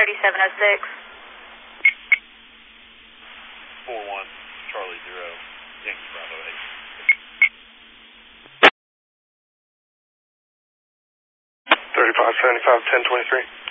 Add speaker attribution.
Speaker 1: 3706.
Speaker 2: 41 Charlie 0 Yankee Bravo 8.
Speaker 3: 3575 1023.